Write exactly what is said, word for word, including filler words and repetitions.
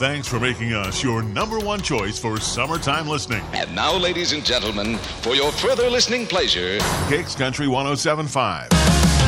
Thanks for making us your number one choice for summertime listening. And now, ladies and gentlemen, for your further listening pleasure, Kicks Country one oh seven point five.